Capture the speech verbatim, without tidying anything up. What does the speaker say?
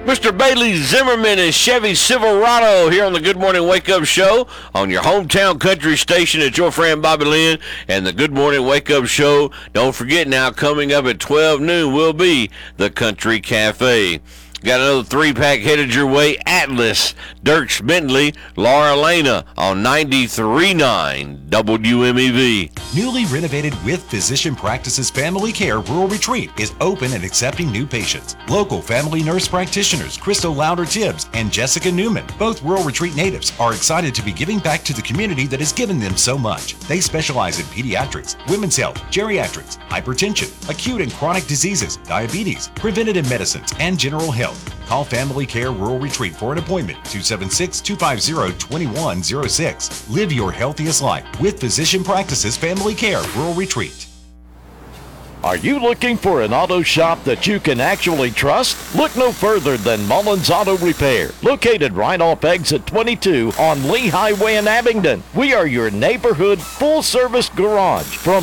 Mister Bailey Zimmerman and Chevy Silverado here on the Good Morning Wake Up Show on your hometown country station. It's your friend Bobby Lynn and the Good Morning Wake Up Show. Don't forget now, coming up at twelve noon will be the Country Cafe. Got another three-pack headed your way. Atlas, Dirks Bentley, Laura Lena on ninety-three point nine W M E V. Newly renovated With Physician Practices Family Care Rural Retreat is open and accepting new patients. Local family nurse practitioners Crystal Louder-Tibbs and Jessica Newman, both Rural Retreat natives, are excited to be giving back to the community that has given them so much. They specialize in pediatrics, women's health, geriatrics, hypertension, acute and chronic diseases, diabetes, preventative medicines, and general health. Call Family Care Rural Retreat for an appointment, two seven six, two five zero, two one zero six. Live your healthiest life with Physician Practices Family Care Rural Retreat. Are you looking for an auto shop that you can actually trust? Look no further than Mullins Auto Repair, located right off exit twenty-two on Lee Highway in Abingdon. We are your neighborhood full-service garage. From